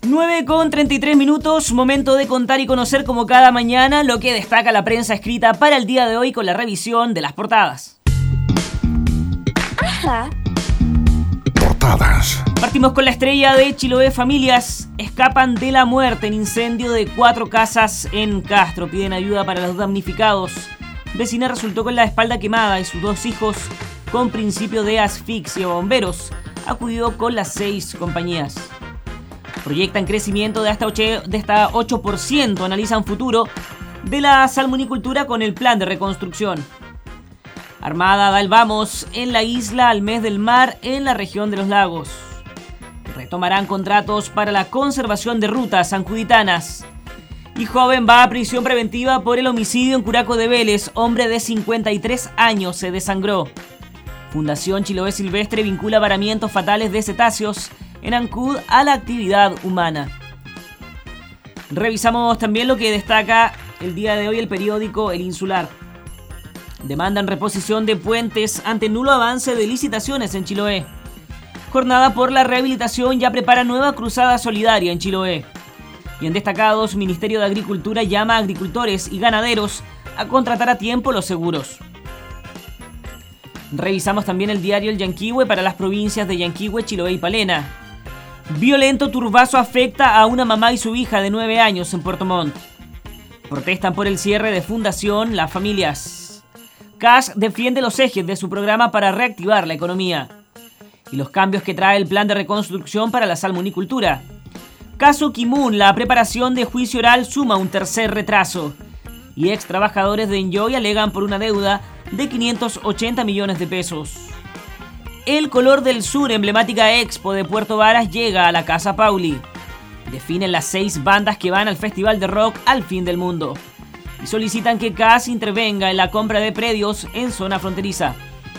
9:33, momento de contar y conocer como cada mañana lo que destaca la prensa escrita para el día de hoy con la revisión de las portadas. Ajá. Portadas. Partimos con la estrella de Chiloé. Familias escapan de la muerte en incendio de 4 casas en Castro. Piden ayuda para los damnificados. Vecina resultó con la espalda quemada y sus 2 hijos con principio de asfixia. Bomberos acudió con las 6 compañías. Proyectan crecimiento de hasta 8%. Analizan futuro de la salmonicultura con el plan de reconstrucción. Armada da el vamos en la isla al mes del mar en la región de los lagos. Retomarán contratos para la conservación de rutas sanjuditanas. Y joven va a prisión preventiva por el homicidio en Curaco de Vélez. Hombre de 53 años se desangró. Fundación Chiloé Silvestre vincula varamientos fatales de cetáceos en Ancud a la actividad humana. Revisamos también lo que destaca el día de hoy el periódico El Insular. Demandan reposición de puentes ante nulo avance de licitaciones en Chiloé. Jornada por la rehabilitación ya prepara nueva cruzada solidaria en Chiloé. Y en destacados, Ministerio de Agricultura llama a agricultores y ganaderos a contratar a tiempo los seguros. Revisamos también el diario El Yanquihue para las provincias de Yanquihue, Chiloé y Palena. Violento turbazo afecta a una mamá y su hija de 9 años en Puerto Montt. Protestan por el cierre de Fundación Las Familias. CAS defiende los ejes de su programa para reactivar la economía. Y los cambios que trae el plan de reconstrucción para la salmonicultura. Caso Kimun, la preparación de juicio oral suma un tercer retraso. Y ex trabajadores de Enjoy alegan por una deuda de 580 millones de pesos. El Color del Sur, emblemática expo de Puerto Varas, llega a la Casa Pauli. Definen las 6 bandas que van al festival de rock Al Fin del Mundo. Y solicitan que CAS intervenga en la compra de predios en zona fronteriza.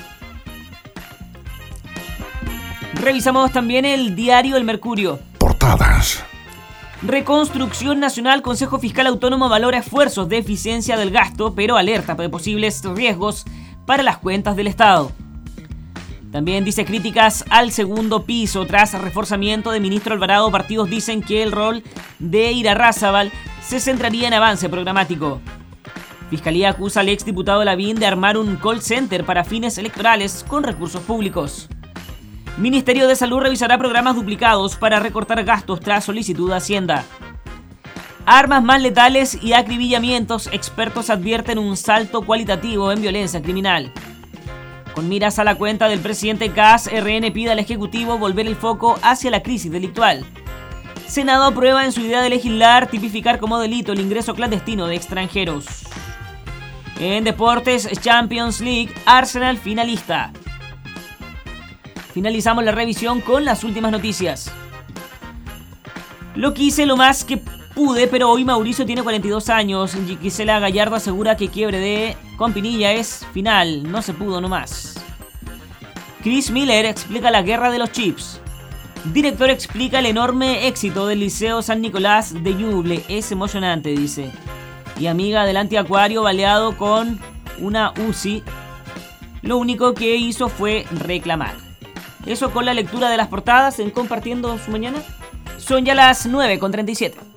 Revisamos también el diario El Mercurio. Portadas. Reconstrucción Nacional, Consejo Fiscal Autónomo valora esfuerzos de eficiencia del gasto, pero alerta de posibles riesgos para las cuentas del Estado. También dice críticas al segundo piso. Tras reforzamiento de ministro Alvarado, partidos dicen que el rol de Irarrázaval se centraría en avance programático. Fiscalía acusa al exdiputado Lavín de armar un call center para fines electorales con recursos públicos. Ministerio de Salud revisará programas duplicados para recortar gastos tras solicitud de Hacienda. Armas más letales y acribillamientos. Expertos advierten un salto cualitativo en violencia criminal. Con miras a la cuenta del presidente CAS, RN pide al Ejecutivo volver el foco hacia la crisis delictual. Senado aprueba en su idea de legislar tipificar como delito el ingreso clandestino de extranjeros. En deportes, Champions League, Arsenal finalista. Finalizamos la revisión con las últimas noticias. Lo quise lo más que pude, pero hoy Mauricio tiene 42 años. Gisela Gallardo asegura que quiebre de Compinilla es final, no se pudo nomás. Chris Miller explica la guerra de los chips. Director explica el enorme éxito del Liceo San Nicolás de Ñuble. Es emocionante, dice. Y amiga del antiacuario baleado con una UCI. Lo único que hizo fue reclamar. Eso con la lectura de las portadas en Compartiendo su Mañana. Son ya las 9:37.